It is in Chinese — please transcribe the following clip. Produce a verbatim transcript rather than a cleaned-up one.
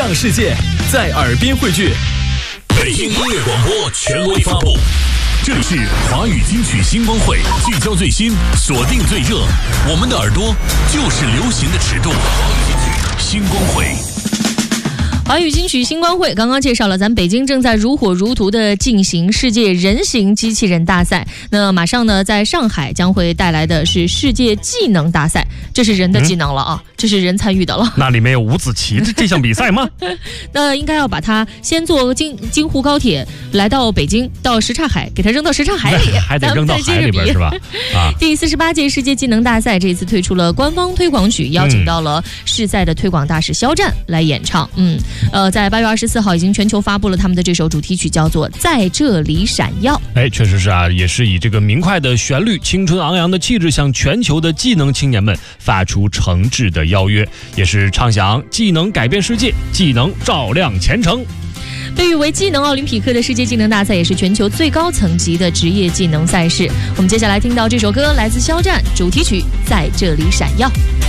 让世界在耳边汇聚。 北京音乐广播全国发布，这里是华语金曲星光会，聚焦最新，锁定最热，我们的耳朵就是流行的尺度。星光会。 华语金曲星光会刚刚介绍了咱北京正在如火如荼的进行世界人形机器人大赛，那马上呢在上海将会带来的是世界技能大赛，这是人的技能了啊、嗯、这是人参与的了。 那里面有吴子奇这项比赛吗？ 那应该要把它先坐京京沪高铁来到北京，到什刹海，给它扔到什刹海里， 还得扔到海里边是吧？啊！ 第四十八届世界技能大赛这一次推出了官方推广曲，邀请到了世赛的推广大使肖战来演唱。嗯，呃，在八月二十四号已经全球发布了他们的这首主题曲，叫做《在这里闪耀》。 哎，确实是啊，也是以这个明快的旋律、青春昂扬的气质，向全球的技能青年们发出诚挚的邀约，也是唱响技能改变世界，技能照亮前程。 被誉为技能奥林匹克的世界技能大赛，也是全球最高层级的职业技能赛事。我们接下来听到这首歌，来自肖战，主题曲《在这里闪耀》。